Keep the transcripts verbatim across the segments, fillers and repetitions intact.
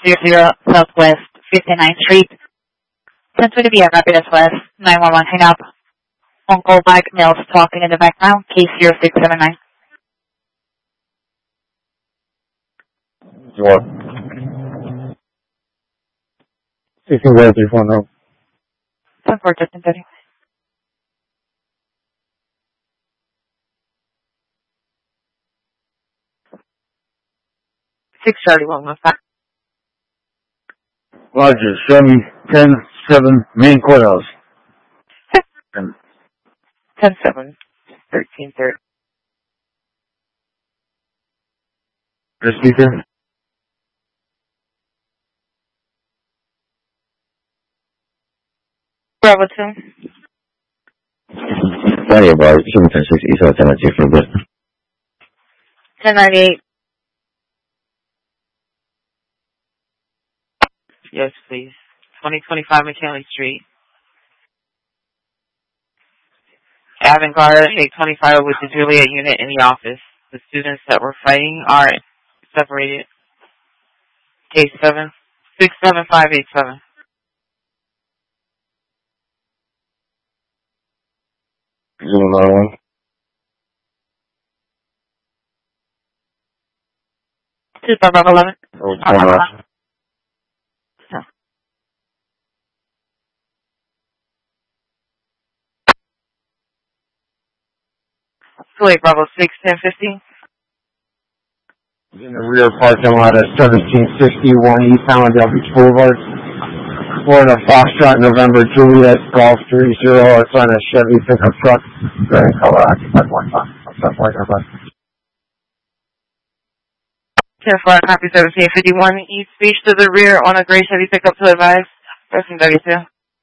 zero Southwest fifty-ninth Street. Since to be a Rapidas West, nine one one hang up. On call back, males talking in the background, case zero six seven nine. Sure. sixteen one three four no. ten four just in thirty. six Charlie one one five. Roger, show me ten seven main courthouse. ten seven, thirteen thirty. The speaker? Bravo two. Sorry about seven ten six East Alternative for a bit. ten ninety-eight. Yes, please. twenty twenty-five McKinley Street. Avantgarde, eight twenty-five with the Juliet unit in the office. The students that were fighting are separated. Case seven, six seven five eight seven. Is there another one? two five eleven. Oh, it's one left. No. two eight Bravo six ten fifteen. In the rear parking lot at seventeen sixty-one East Hallandale Beach Boulevard. Florida Foxtrot November Juliet Golf three zero. It's on a Chevy pickup truck. Gray color occupied one time. Something like that. ten four, copy seventeen fifty-one East Beach to the rear on a gray Chevy pickup to advise. Person thirty-two.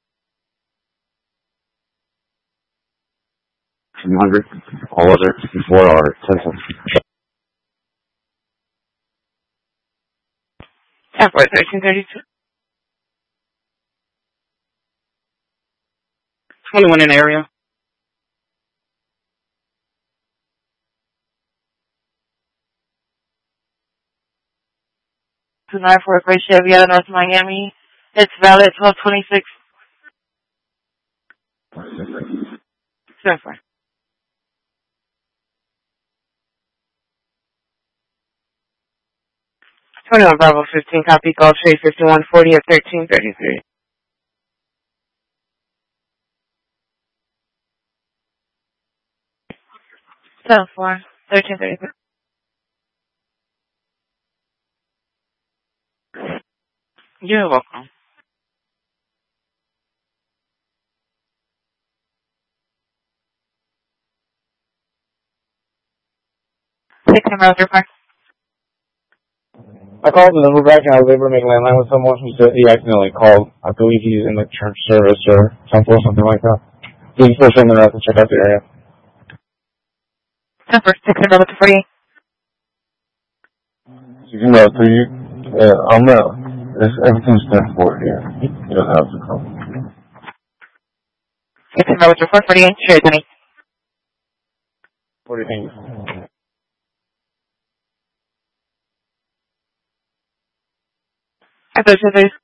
two hundred. All other before our attention. ten four, thirteen thirty-two. twenty-one in area. two nine four Gray Chevy out of North Miami. It's valid twelve twenty-six. ten four. twenty-one Bravo fifteen, copy call trade fifty-one forty at thirteen thirty-three. ten four, thirteen thirty-three. You're welcome. six Emerald Park. I called the number back and I was able to make landline with someone who said he accidentally called. I believe he's in the church service or temple or something like that. He's still sending out to check out the area. ten four, six Emerald forty-eight. You can know, so you, uh, I'm not, everything's ten four here. You don't have to call. six Emerald four forty-eight, sure, Denny. What do you think? I thought you